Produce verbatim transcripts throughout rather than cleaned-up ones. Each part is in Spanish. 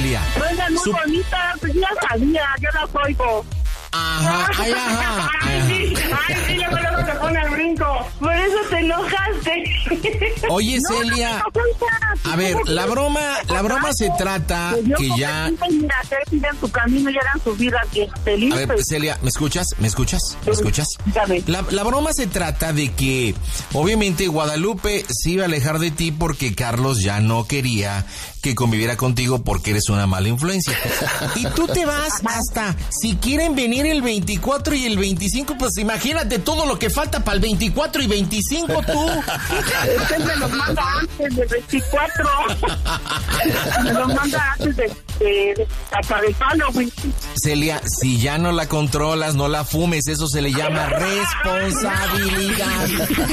Celia. Suenan muy Su... bonitas, pues ya sabía, yo las oigo. Ajá, ay, ajá. Ay, sí, ay, sí, luego, luego te pone el brinco. Por eso te enojaste. Oye, No, Celia, no, no, no, a ver, la broma, la broma se trata que ya... Mira, que sigan su camino y hagan su vida que feliz. A ver, Celia, ¿me escuchas? ¿Me escuchas? ¿Me escuchas? La, la broma se trata de que, obviamente, Guadalupe se iba a alejar de ti porque Carlos ya no quería que conviviera contigo porque eres una mala influencia. Y tú te vas hasta, si quieren venir el veinticuatro y el veinticinco, pues imagínate todo lo que falta para el veinticuatro y veinticinco tú. Usted me lo manda antes del veinticuatro. Me lo manda antes de, de, de hasta de Halloween. Celia, si ya no la controlas, no la fumes, eso se le llama responsabilidad.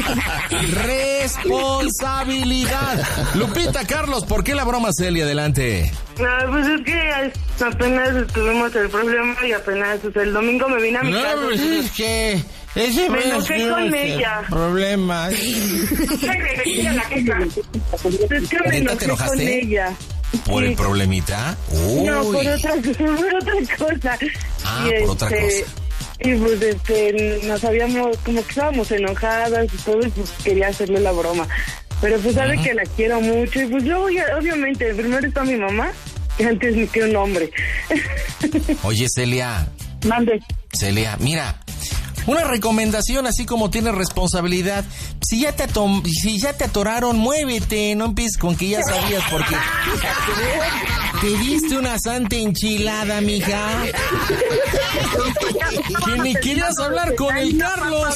Responsabilidad. Lupita, Carlos, ¿por qué la broma, Celia? Adelante. No, pues es que apenas tuvimos el problema y apenas, o sea, el domingo me vine a mi no, casa. Pues es que... Ese me enojé con ella. Problemas. Es que me enojé con ella. ¿Por sí. el problemita? Uy. No, por otra, por otra cosa. Ah, y por este, otra cosa. Y pues este, nos habíamos, como que estábamos enojadas y todo, y pues quería hacerle la broma. Pero pues sabe uh-huh. que la quiero mucho y pues yo voy a, obviamente, primero está mi mamá y antes me quedó un hombre. Oye, Celia. Mande. Celia, mira, una recomendación así como tienes responsabilidad. Si ya te atom- si ya te atoraron, muévete, no empieces con que ya sabías porque te diste una santa enchilada, mija. Que ni querías hablar con el Carlos.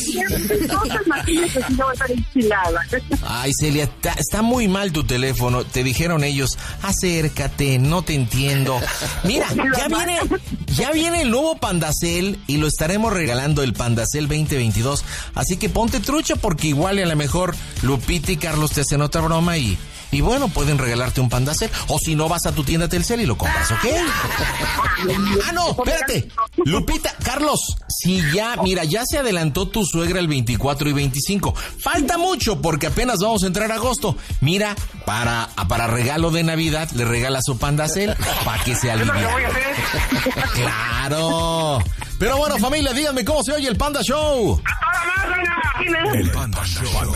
Ay, Celia, está, está muy mal tu teléfono. Te dijeron ellos, acércate, no te entiendo. Mira, ya viene, ya viene el nuevo Pandacel y lo estaremos regalando, el Pandacel veinte veintidós. Así que ponte trucha porque igual a lo mejor Lupita y Carlos te hacen otra broma y... Y bueno, pueden regalarte un Pandacel. O si no, vas a tu tienda Telcel y lo compras, ¿ok? Ah, no, espérate. Lupita, Carlos, si ya, mira, ya se adelantó tu suegra el veinticuatro y veinticinco. Falta mucho porque apenas vamos a entrar a agosto. Mira, para, para regalo de Navidad, le regala su Pandacel para que se alivie. Claro. Pero bueno, familia, díganme cómo se oye el Panda Show. El Panda Show.